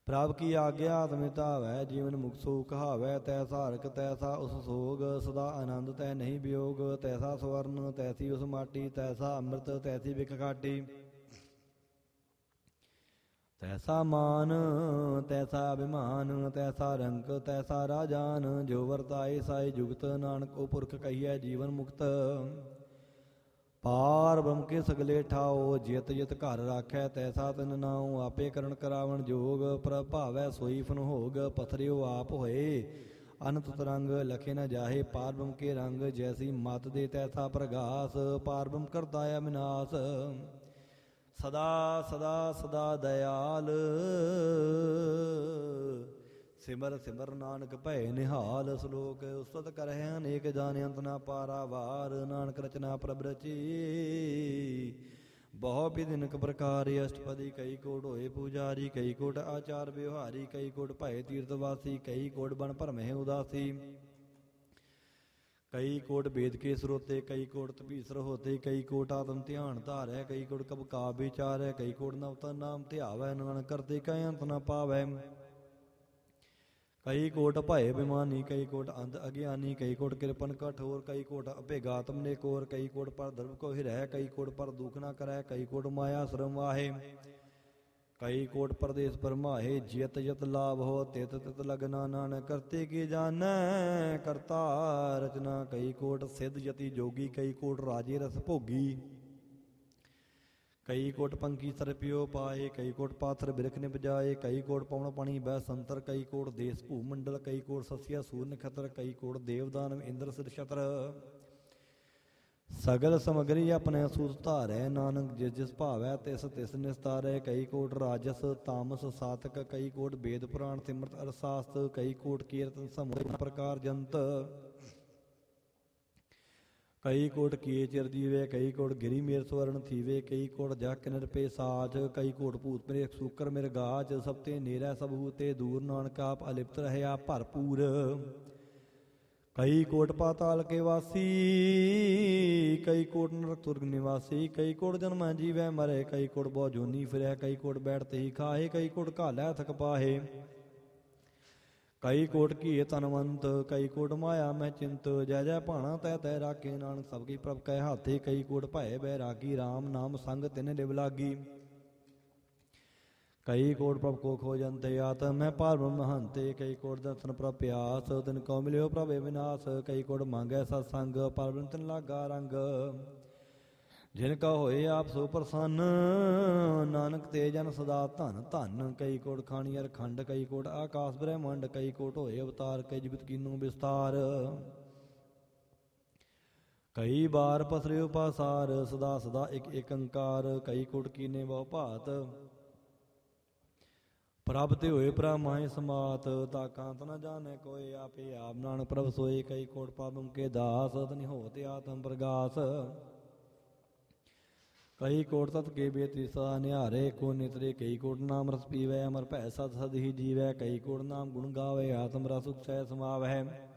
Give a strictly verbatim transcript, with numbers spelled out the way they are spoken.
ਪ੍ਰਭ ਕੀ ਆਗਿਆ ਆਤਮਿ ਧਾਵੈ, ਜੀਵਨ ਮੁਕਤ ਸੋ ਕਹਾਵੈ। ਤੈਸਾ ਹਰਕ ਤੈਸਾ ਉਸ ਸੋਗ, ਸਦਾ ਆਨੰਦ ਤੈ ਨਹੀਂ ਵਿਯੋਗ। ਤੈਸਾ ਸਵਰਨ ਤੈਸੀ ਉਸ ਮਾਟੀ, ਤੈਸਾ ਅੰਮ੍ਰਿਤ ਤੈਸੀ ਬਿਖ ਕਾਟੀ। ਤੈਸਾ ਮਾਨ ਤੈਸਾ ਅਭਿਮਾਨ, ਤੈਸਾ ਰੰਕ ਤੈਸਾ ਰਾਜਾਨ। ਜੋ ਵਰਤਾਏ ਸਾਈ ਜੁਗਤ, ਨਾਨਕ ਉਹ ਪੁਰਖ ਕਹੀਐ ਜੀਵਨ ਮੁਕਤ। ਪਾਰ ਬ੍ਰਹਮ ਕੇ ਸਗਲੇ ਠਾਓ, ਜਿਤ ਜਿਤ ਘਰ ਰਾਖੈ ਤੈਸਾ ਤਿਨ ਨਾਉ। ਆਪੇ ਕਰਨ ਕਰਾਵਣ ਜੋਗ, ਪ੍ਰਭਾਵੈ ਸੋਈ ਫਨਹੋਗ। ਪਥਰਿਓ ਆਪ ਹੋਏ ਅਨੰਤ ਤਰੰਗ, ਲਖੇ ਨ ਜਾਹੇ ਪਾਰ ਬ੍ਰਹਮ ਕੇ ਰੰਗ। ਜੈਸੀ ਮਤ ਦੇ ਤੈਸਾ ਪ੍ਰਗਾਸ, ਪਾਰ ਬ੍ਰਹਮ ਕਰਤਾ ਅਵਿਨਾਸ਼। ਸਦਾ ਸਦਾ ਸਦਾ ਦਇਆਲ, ਸਿਮਰ ਸਿਮਰ ਨਾਨਕ ਭੈ ਨਿਹਾਲ। ਸ਼ਲੋਕ ਉਸਤਤ ਕਰਹਿ ਅਨੇਕ, ਜਾਣਿ ਅੰਤ ਨਾ ਪਾਰਾਵਾਰ। ਨਾਨਕ ਰਚਨਾ ਪ੍ਰਭ ਰਚੀ, ਬਹੁ ਬਿਧਿਨਕ ਪ੍ਰਕਾਰਿ। ਅਸ਼ਟਪਦੀ ਕਈ ਕੋਟ ਹੋਏ ਪੂਜਾਰੀ, ਕਈ ਕੋਟ ਆਚਾਰ ਵਿਵਹਾਰੀ। ਕਈ ਕੋਟ ਭਏ ਤੀਰਥ ਵਾਸੀ, ਕਈ ਕੋਟ ਬਨ ਭਰਮਹਿ ਉਦਾਸੀ। ਕਈ ਕੋਟ ਵੇਦ ਕੇ ਸਰੋਤੇ, ਕਈ ਕੋਟ ਤਪੀਸਰ ਹੋਤੇ। ਕਈ ਕੋਟ ਆਤਮ ਧਿਆਨ ਧਾਰੈ, ਕਈ ਕੋਟ ਕਬ ਕਾ ਵਿਚਾਰੈ। ਕਈ ਕੋਟ ਨਵਤਨ ਨਾਮ ਧਿਆਵੈ, ਨਾਨਕ ਕਰਤੇ ਕੈ ਅੰਤ ਨ ਪਾਵੈ। ਕਈ ਕੋਟ ਭਏ ਬਿਮਾਨੀ, ਕਈ ਕੋਟ ਅੰਧ ਅਗਿਆਨੀ। ਕਈ ਕੋਟ ਕਿਰਪਨ ਕਠੋਰ, ਕਈ ਕੋਟ ਅਭੇਗਾਤਮ ਨੇ ਕੋਰ। ਕਈ ਕੋਟ ਪਰ ਧਰਮ ਕੋ ਹਿਰੈ, ਕਈ ਕੋਟ ਪਰ ਦੁਖ ਨਾ ਕਰੈ। ਕਈ ਕੋਟ ਮਾਇਆ ਸ਼ਰਮ ਵਾਹੇ, ਕਈ ਕੋਟ ਪਰਦੇਸ ਪਰਮਾਹੇ। ਜਿਤ ਜਿਤ ਲਾਭ ਹੋ ਤਿਤ ਤਿਤ ਲਗਨਾ, ਨਾਨਕ ਕਰਤੇ ਕੀ ਜਾਣੈ ਕਰਤਾ ਰਚਨਾ। ਕਈ ਕੋਟ ਸਿੱਧ ਯਤੀ ਜੋਗੀ, ਕਈ ਕੋਟ ਰਾਜੇ ਰਸ ਭੋਗੀ। ਕਈ ਕੋਟ ਪੰਖੀ ਸਰ ਪਿਓ ਪਾਏ, ਕਈ ਕੋਟ ਪਾਥਰ ਬਿਰਖ ਨਿ ਬਜਾਏ। ਕਈ ਕੋਟ ਪਵਨ ਪਾਣੀ ਬੈ ਸੰਤਰ, ਕਈ ਕੋਟ ਦੇਸ ਭੂ ਮੰਡਲ। ਕਈ ਕੋਟ ਸਸਿਆ ਸੂਰ ਨਖਤਰ, ਕਈ ਕੋਟ ਦੇਵ ਦਾਨਵ ਇੰਦਰ ਸਿਰ ਛਤਰ। ਸਗਲ ਸਮਗਰੀ ਆਪਣੇ ਸੂਤ ਧਾਰੈ, ਨਾਨਕ ਜਿਸ ਜਿਸ ਭਾਵੈ ਤਿਸ ਤਿਸ ਨਿਸਤਾਰੈ। ਕਈ ਕੋਟ ਰਾਜਸ ਤਾਮਸ ਸਾਤਕ, ਕਈ ਕੋਟ ਵੇਦ ਪੁਰਾਣ ਸਿਮਰਤ ਅਰਸਾਸਤ। ਕਈ ਕੋਟ ਕੀਰਤਨ ਸਮੂਹ ਪ੍ਰਕਾਰ ਜੰਤ, ਕਈ ਕੋਟ ਕੀਏ ਚਿਰ ਜੀਵੇ। ਕਈ ਕੋਟ ਗਿਰੀ ਮੇਰ ਸਵਰਨ ਥੀਵੇ, ਕਈ ਕੋਟ ਜਕ ਨਿਰਪੇ ਸਾਚ। ਕਈ ਕੋਟ ਭੂਤ ਪ੍ਰੇਖ ਸੂਕਰ ਮਿਰਗਾਚ, ਸਭ ਤੇ ਨੇਰੈ ਸਭ ਹੂਤੇ ਦੂਰ। ਨਾਨਕ ਆਪ ਅਲਿਪਤ ਰਹਿਆ ਭਰਪੂਰ। ਕਈ ਕੋਟ ਪਾਤਾਲ ਕੇ ਵਾਸੀ, ਕਈ ਕੋਟ ਨਰਕ ਸੁਰਗ ਨਿਵਾਸੀ। ਕਈ ਕੋਟ ਜਨਮੈ ਜੀਵੈ ਮਰੈ, ਕਈ ਕੋਟ ਬਹੁ ਜੋਨੀ ਫਿਰੈ। ਕਈ ਕੋਟ ਬੈਠਤੇ ਹੀ ਖਾਹੇ, ਕਈ ਕੋਟ ਘਾਲੈ ਥਕ ਪਾਹੇ। ਕਈ ਕੋਟ ਘੀਏ ਤਨਵੰਤ, ਕਈ ਕੋਟ ਮਾਇਆ ਮੈਂ ਚਿੰਤ। ਜੈ ਜੈ ਭਾਣਾ ਤੈ ਤੈ ਰਾਖੇ, ਨਾਨਕ ਸਭ ਕੀ ਪ੍ਰਭ ਕੈ ਹਾਥੇ। ਕਈ ਕੋਟ ਭਏ ਬੈਰਾਗੀ, ਰਾਮ ਨਾਮ ਸੰਗ ਤਿਨ ਲਿਵ ਲਾਗੀ। ਕਈ ਕੋਟ ਪ੍ਰਭ ਕੋ ਖੋਜੰਤੇ, ਆਤਮ ਮੈਂ ਪਾਰ ਬ੍ਰਹਮ ਹੰਤੇ। ਕਈ ਕੋਟ ਦਰਸ਼ਨ ਪ੍ਰਭ ਪਿਆਸ, ਤਿਨ ਕਉ ਮਿਲਿਓ ਪ੍ਰਭ ਵਿਨਾਸ਼। ਕਈ ਕੋਟ ਮੰਗੈ ਸਤ ਸੰਗ, ਪਾਰ ਬ੍ਰਹਮ ਤਿਨ ਲਾਗਾ ਰੰਗ। ਜਿਨ ਕਾ ਹੋਏ ਆਪ ਸੋ ਪ੍ਰਸੰਨ, ਨਾਨਕ ਤੇ ਜਨ ਸਦਾ ਧਨ ਧਨ। ਕਈ ਕੋਟ ਖਾਣੀ ਅਰ ਖੰਡ, ਕਈ ਕੋਟ ਆਕਾਸ ਬ੍ਰਹਿਮੰਡ। ਕਈ ਕੋਟ ਹੋਏ ਅਵਤਾਰ, ਕਈ ਜੁਗਤ ਕੀਨੋ ਵਿਸਤਾਰ। ਕਈ ਬਾਰ ਪਸਰਿਓ ਪਾਸਾਰ, ਸਦਾ ਸਦਾ ਇਕ ਇਕ ਓੰਕਾਰ। ਕਈ ਕੋਟ ਕੀਨੇ ਬਹੁ ਭਾਤ, ਪ੍ਰਭ ਤੇ ਹੋਏ ਪ੍ਰਮਾਹਿ ਸਮਾਤ। ਤਾ ਕਾਂਤ ਨ ਜਾਣੈ ਕੋਇ, ਆਪੇ ਆਪ ਨਾਨਕ ਪ੍ਰਭ ਸੋਏ। ਕਈ ਕੋਟ ਪਾਪਮ ਕੇ ਦਾਸ, ਤਨਿ ਹੋਤ ਆਤਮ ਪ੍ਰਗਾਸ। ਕਈ ਕੋਟ ਤਤ ਕੇ ਬੇਤਰੀ ਸਦਾ ਨਿਹਾਰੇ, ਕੋ ਨਿਤਰੇ। ਕਈ ਕੋਟ ਨਾਮ ਰਸ ਪੀਵੈ, ਅਮਰ ਭੈ ਸਦ ਸਦ ਹੀ ਜੀਵੈ। ਕਈ ਕੋਟ ਨਾਮ ਗੁਣ ਗਾਵੇ, ਆਤਮ ਰਸ ਉਤਸੈ ਸਮਾਵੈ।